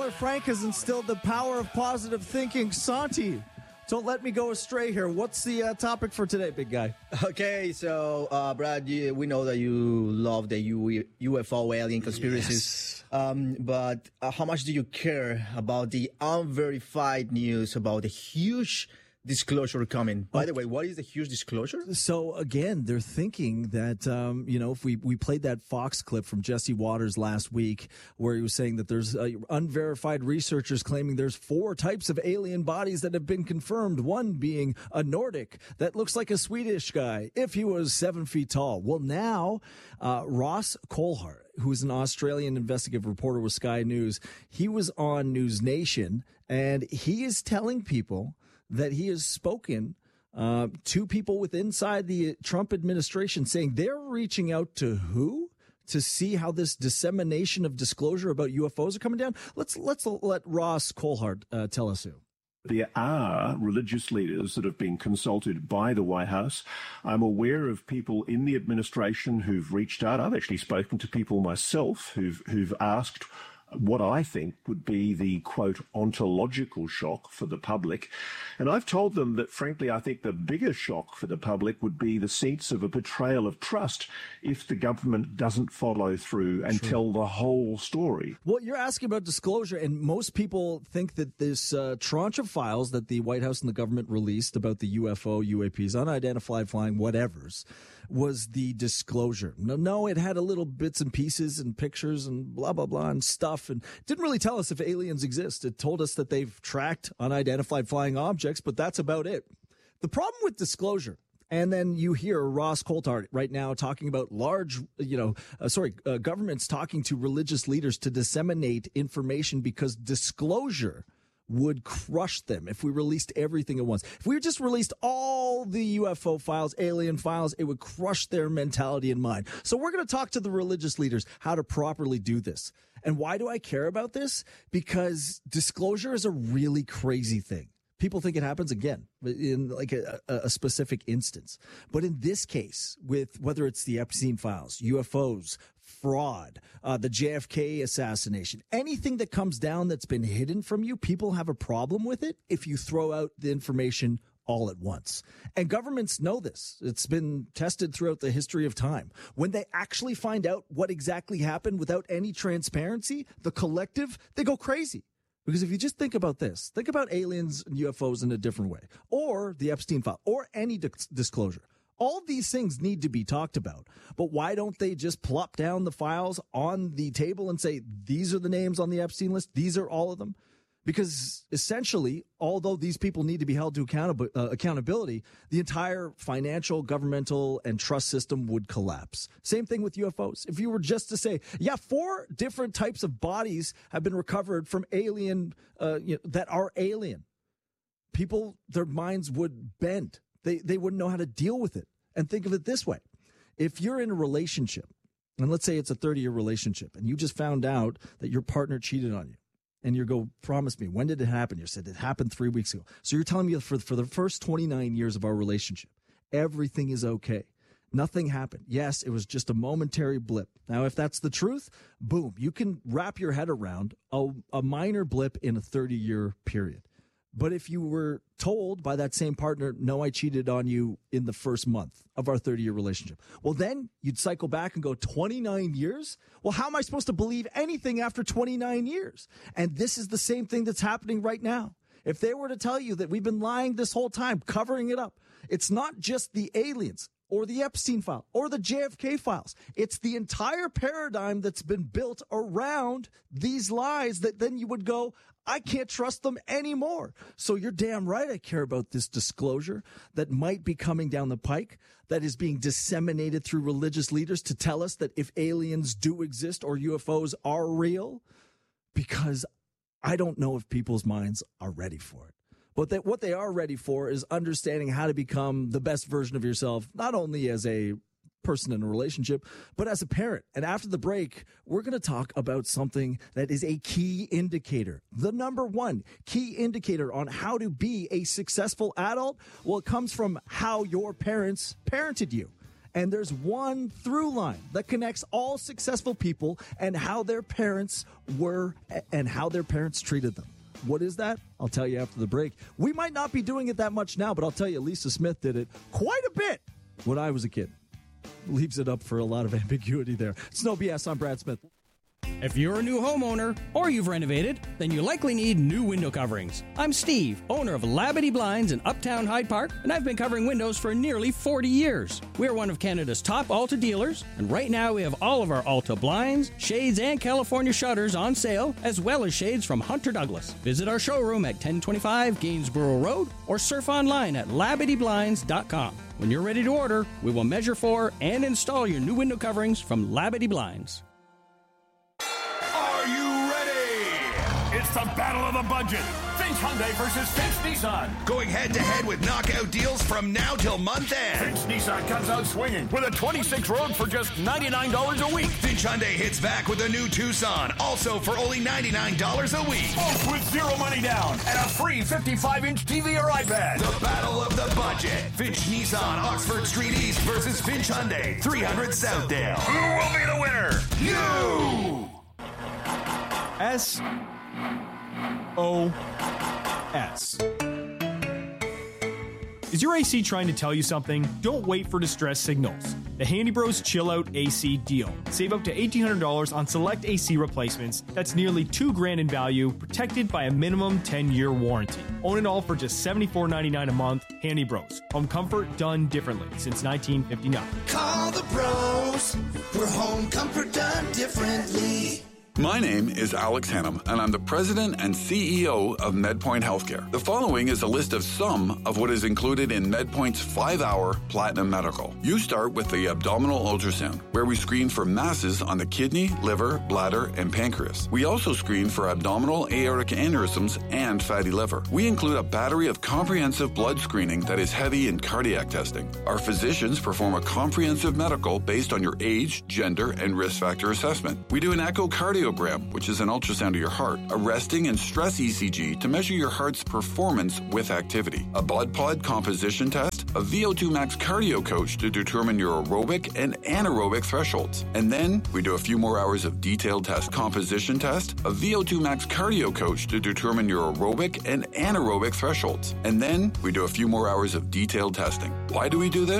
Tyler Frank has instilled the power of positive thinking. Santi, don't let me go astray here. What's the topic for today, big guy? Okay, so Brad, we know that you love the UFO alien conspiracies. Yes. But how much do you care about the unverified news about the huge disclosure coming? By the way, what is the huge disclosure? So again, they're thinking that, if we played that Fox clip from Jesse Waters last week where he was saying that there's unverified researchers claiming there's 4 types of alien bodies that have been confirmed. One being a Nordic that looks like a Swedish guy if he was 7 feet tall. Well, now, Ross Coulthart, who's an Australian investigative reporter with Sky News, he was on News Nation and he is telling people that he has spoken to people inside the Trump administration saying they're reaching out to who to see how this dissemination of disclosure about UFOs are coming down. Let's let Ross Coulthart tell us who. There are religious leaders that have been consulted by the White House. I'm aware of people in the administration who've reached out. I've actually spoken to people myself who've asked what I think would be the, quote, ontological shock for the public. And I've told them that, frankly, I think the bigger shock for the public would be the sense of a betrayal of trust if the government doesn't follow through and tell the whole story. Well, you're asking about disclosure, and most people think that this tranche of files that the White House and the government released about the UFO, UAPs, unidentified flying whatevers, was the disclosure. No, it had a little bits and pieces and pictures and blah, blah, blah and stuff. And didn't really tell us if aliens exist. It told us that they've tracked unidentified flying objects, but that's about it. The problem with disclosure, and then you hear Ross Coulthart right now talking about governments talking to religious leaders to disseminate information because disclosure would crush them if we released everything at once. If we just released all the UFO files, alien files, it would crush their mentality and mind. So we're going to talk to the religious leaders how to properly do this. And why do I care about this? Because disclosure is a really crazy thing. People think it happens again in like a specific instance. But in this case, with whether it's the Epstein files, UFOs, fraud, the JFK assassination, anything that comes down that's been hidden from you, people have a problem with it if you throw out the information all at once. And governments know this. It's been tested throughout the history of time. When they actually find out what exactly happened without any transparency, the collective, they go crazy. Because if you just think about this, think about aliens and UFOs in a different way, or the Epstein file, or any disclosure. All these things need to be talked about. But why don't they just plop down the files on the table and say, these are the names on the Epstein list, these are all of them? Because essentially, although these people need to be held to accountability, the entire financial, governmental, and trust system would collapse. Same thing with UFOs. If you were just to say, 4 different types of bodies have been recovered from alien, that are alien, people, their minds would bend. They wouldn't know how to deal with it. And think of it this way. If you're in a relationship, and let's say it's a 30-year relationship, and you just found out that your partner cheated on you, and you go, promise me, when did it happen? You said it happened 3 weeks ago. So you're telling me for the first 29 years of our relationship, everything is okay. Nothing happened. Yes, it was just a momentary blip. Now, if that's the truth, boom, you can wrap your head around a minor blip in a 30-year period. But if you were told by that same partner, no, I cheated on you in the first month of our 30-year relationship, well, then you'd cycle back and go 29 years. Well, how am I supposed to believe anything after 29 years? And this is the same thing that's happening right now. If they were to tell you that we've been lying this whole time, covering it up, it's not just the aliens or the Epstein file or the JFK files. It's the entire paradigm that's been built around these lies that then you would go, I can't trust them anymore. So you're damn right I care about this disclosure that might be coming down the pike, that is being disseminated through religious leaders to tell us that if aliens do exist or UFOs are real, because I don't know if people's minds are ready for it. But what they are ready for is understanding how to become the best version of yourself, not only as a person in a relationship, but as a parent. And after the break, we're going to talk about something that is a key indicator. The number one key indicator on how to be a successful adult. Well, it comes from how your parents parented you. And there's one through line that connects all successful people and how their parents were and how their parents treated them. What is that? I'll tell you after the break. We might not be doing it that much now, but I'll tell you, Lisa Smith did it quite a bit when I was a kid. Leaves it up for a lot of ambiguity there. It's No BS. I'm Brad Smith. If you're a new homeowner or you've renovated, then you likely need new window coverings. I'm Steve, owner of Labadee Blinds in Uptown Hyde Park, and I've been covering windows for nearly 40 years. We're one of Canada's top Alta dealers, and right now we have all of our Alta blinds, shades, and California shutters on sale, as well as shades from Hunter Douglas. Visit our showroom at 1025 Gainsborough Road or surf online at LabadeeBlinds.com. When you're ready to order, we will measure for and install your new window coverings from Labadee Blinds. Are you ready? It's the battle of the budget. Finch Hyundai versus Finch Nissan. Going head-to-head with knockout deals from now till month end. Finch Nissan comes out swinging with a 26 Rogue for just $99 a week. Finch Hyundai hits back with a new Tucson, also for only $99 a week. Both with zero money down and a free 55-inch TV or iPad. The battle of the budget. Finch Nissan, Oxford Street East versus Finch Hyundai, 300 Southdale. Who will be the winner? You! SOS. Is your AC trying to tell you something? Don't wait for distress signals. The Handy Bros Chill Out AC deal. Save up to $1,800 on select AC replacements. That's nearly $2,000 in value, protected by a minimum 10-year warranty. Own it all for just $74.99 a month. Handy Bros. Home comfort done differently since 1959. Call the pros for home comfort done differently. My name is Alex Hannum, and I'm the president and CEO of MedPoint Healthcare. The following is a list of some of what is included in MedPoint's 5-hour Platinum Medical. You start with the abdominal ultrasound, where we screen for masses on the kidney, liver, bladder, and pancreas. We also screen for abdominal aortic aneurysms and fatty liver. We include a battery of comprehensive blood screening that is heavy in cardiac testing. Our physicians perform a comprehensive medical based on your age, gender, and risk factor assessment. We do an echocardiogram, which is an ultrasound of your heart, a resting and stress ECG to measure your heart's performance with activity, a blood pod composition test, a VO2 max cardio coach to determine your aerobic and anaerobic thresholds. And then we do a few more hours of detailed test, composition test, a VO2 max cardio coach to determine your aerobic and anaerobic thresholds. And then we do a few more hours of detailed testing. Why do we do this?